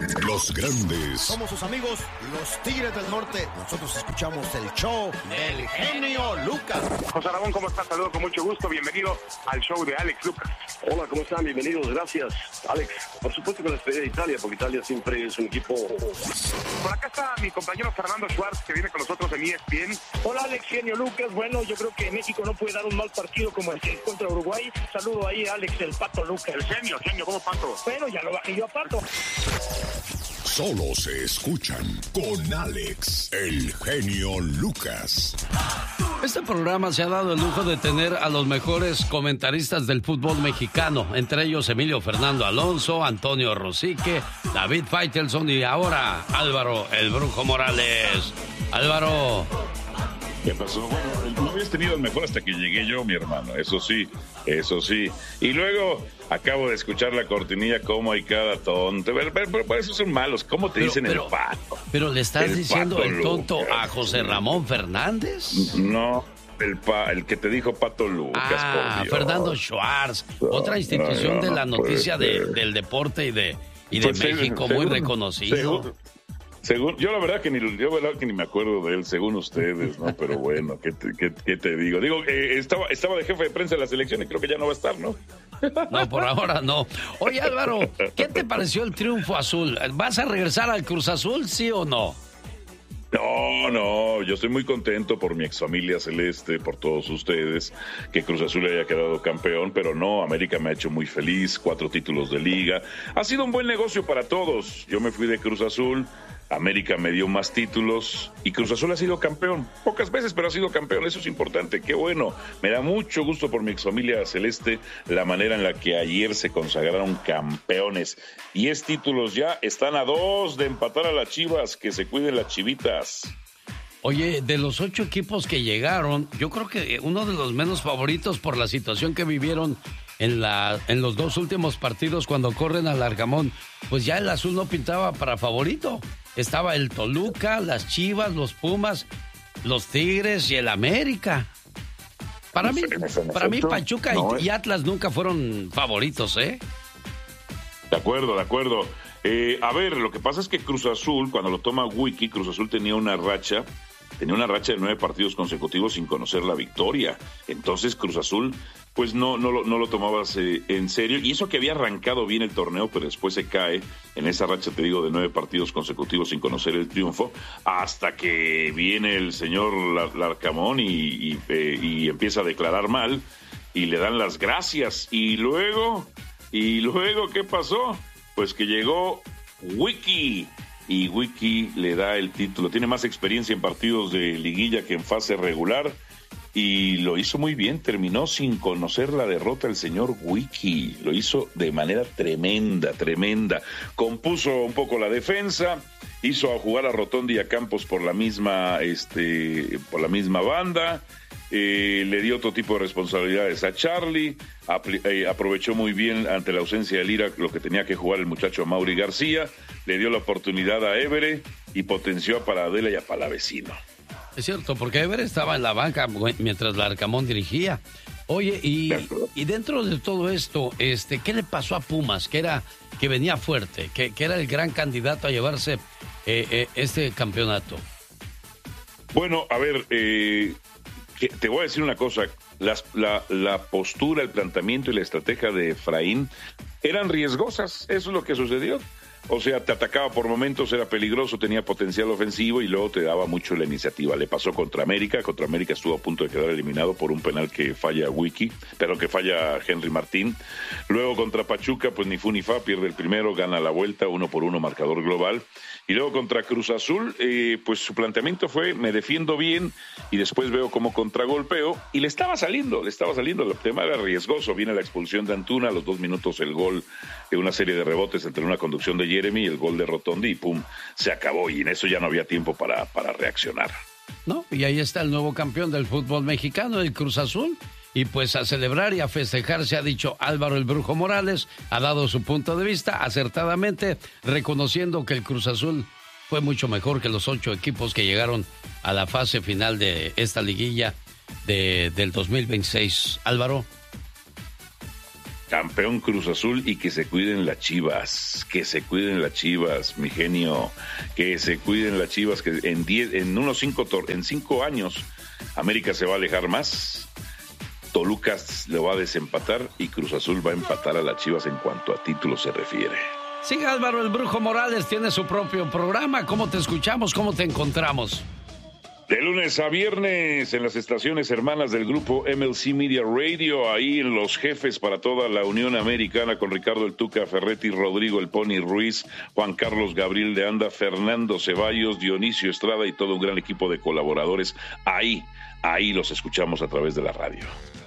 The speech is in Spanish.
Los grandes. Somos sus amigos, los Tigres del Norte. Nosotros escuchamos el show del genio Lucas. José Ramón, ¿cómo estás? Saludos con mucho gusto. Bienvenido al show de Alex Lucas. Hola, ¿cómo están? Bienvenidos. Gracias, Alex. Por supuesto que la despedida de Italia, porque Italia siempre es un equipo... Por acá está mi compañero Fernando Schwartz, que viene con nosotros en ESPN. Hola, Alex, genio Lucas. Bueno, yo creo que México no puede dar un mal partido como el que contra Uruguay. Saludo ahí a Alex, el Pato Lucas. El genio, ¿cómo Pato? Bueno, ya lo bajé yo a Pato. Solo se escuchan con Alex, el genio Lucas. Este programa se ha dado el lujo de tener a los mejores comentaristas del fútbol mexicano, entre ellos Emilio Fernando Alonso, Antonio Rosique, David Faitelson y ahora Álvaro el Brujo Morales. Álvaro. ¿Qué pasó? Bueno, no habías tenido el mejor hasta que llegué yo, mi hermano, eso sí. Y luego acabo de escuchar la cortinilla como hay cada tonto. Pero por eso son malos. ¿Cómo te dicen el pato? ¿Pero le estás diciendo el tonto Lucas a José Ramón Fernández? No, el que te dijo Pato Lucas, por Dios. Fernando Schwartz, otra institución de la noticia del deporte y de México, muy reconocido. Según, yo la verdad que ni me acuerdo de él, según ustedes, ¿no? Pero bueno, ¿qué te digo? Digo, estaba de jefe de prensa de la selección y creo que ya no va a estar, ¿no? No, por ahora no. Oye, Álvaro, ¿qué te pareció el triunfo azul? ¿Vas a regresar al Cruz Azul, sí o no? No, yo estoy muy contento por mi exfamilia celeste, por todos ustedes, que Cruz Azul haya quedado campeón, pero no, América me ha hecho muy feliz, 4 títulos de liga, ha sido un buen negocio para todos. Yo me fui de Cruz Azul, América me dio más títulos y Cruz Azul ha sido campeón, pocas veces, pero ha sido campeón, eso es importante, qué bueno. Me da mucho gusto por mi exfamilia celeste la manera en la que ayer se consagraron campeones. 10 títulos ya, están a 2 de empatar a las Chivas, que se cuiden las chivitas. Oye, de los 8 equipos que llegaron, yo creo que uno de los menos favoritos por la situación que vivieron en los 2 últimos partidos cuando corren al Arcamón, pues ya el azul no pintaba para favorito. Estaba el Toluca, las Chivas, los Pumas, los Tigres y el América. Para mí Pachuca y Atlas nunca fueron favoritos, ¿eh? De acuerdo. A ver, lo que pasa es que Cruz Azul, cuando lo toma Wiki, Cruz Azul tenía una racha de 9 partidos consecutivos sin conocer la victoria. Entonces Cruz Azul pues no lo tomabas en serio, y eso que había arrancado bien el torneo, pero después se cae en esa racha, te digo, de 9 partidos consecutivos sin conocer el triunfo, hasta que viene el señor Larcamón y empieza a declarar mal, y le dan las gracias, y luego, ¿qué pasó? Pues que llegó Wiki, y Wiki le da el título, tiene más experiencia en partidos de liguilla que en fase regular, y lo hizo muy bien, terminó sin conocer la derrota el señor Wiki, lo hizo de manera tremenda, compuso un poco la defensa, hizo a jugar a Rotondi y a Campos por la misma banda, le dio otro tipo de responsabilidades a Charlie, aprovechó muy bien ante la ausencia de Lira lo que tenía que jugar el muchacho Mauri García, le dio la oportunidad a Évere y potenció a Paradela y a Palavecino. Es cierto, porque Ever estaba en la banca mientras Larcamón dirigía. Oye, y dentro de todo esto, ¿qué le pasó a Pumas? Que venía fuerte, que era el gran candidato a llevarse este campeonato. Bueno, a ver, te voy a decir una cosa. La postura, el planteamiento y la estrategia de Efraín eran riesgosas. Eso es lo que sucedió. O sea, te atacaba por momentos, era peligroso, tenía potencial ofensivo y luego te daba mucho la iniciativa. Le pasó contra América estuvo a punto de quedar eliminado por un penal que falla que falla Henry Martín. Luego contra Pachuca, pues ni fu ni fa, pierde el primero, gana la vuelta, 1-1 marcador global. Y luego contra Cruz Azul, pues su planteamiento fue, me defiendo bien y después veo cómo contragolpeo, y le estaba saliendo, el tema era riesgoso, viene la expulsión de Antuna, a los 2 minutos el gol, una serie de rebotes entre una conducción de Jeremy y el gol de Rotondi, y pum, se acabó, y en eso ya no había tiempo para reaccionar. No, y ahí está el nuevo campeón del fútbol mexicano, el Cruz Azul. Y pues a celebrar y a festejar se ha dicho Álvaro el Brujo Morales, ha dado su punto de vista acertadamente, reconociendo que el Cruz Azul fue mucho mejor que los 8 equipos que llegaron a la fase final de esta liguilla del 2026. Álvaro. Campeón Cruz Azul y que se cuiden las Chivas, mi genio, que se cuiden las Chivas, que en 5 años América se va a alejar más, Toluca lo va a desempatar y Cruz Azul va a empatar a las Chivas en cuanto a títulos se refiere. Sí, Álvaro el Brujo Morales tiene su propio programa. ¿Cómo te escuchamos? ¿Cómo te encontramos? De lunes a viernes en las estaciones hermanas del grupo MLC Media Radio, ahí en Los Jefes para toda la Unión Americana con Ricardo el Tuca Ferretti, Rodrigo el Pony Ruiz, Juan Carlos Gabriel de Anda, Fernando Ceballos, Dionisio Estrada y todo un gran equipo de colaboradores. Ahí los escuchamos a través de la radio.